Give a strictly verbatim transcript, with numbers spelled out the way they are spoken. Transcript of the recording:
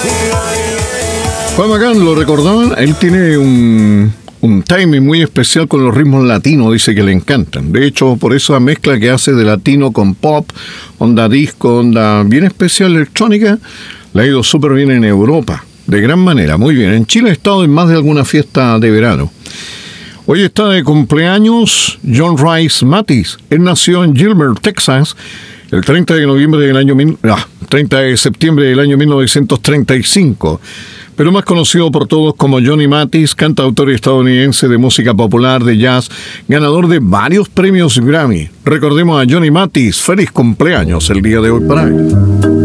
Juan Magán, lo recordaban, él tiene un, un timing muy especial con los ritmos latinos, dice que le encantan. De hecho, por esa mezcla que hace de latino con pop, onda disco, onda bien especial electrónica, le ha ido súper bien en Europa, de gran manera, muy bien. En Chile ha estado en más de alguna fiesta de verano. Hoy está de cumpleaños John Rice Mathis. Él nació en Gilbert, Texas, el treinta de noviembre del año ah, treinta de septiembre del año mil novecientos treinta y cinco, pero más conocido por todos como Johnny Mathis, cantautor estadounidense de música popular, de jazz, ganador de varios premios Grammy. Recordemos a Johnny Mathis. Feliz cumpleaños el día de hoy para él.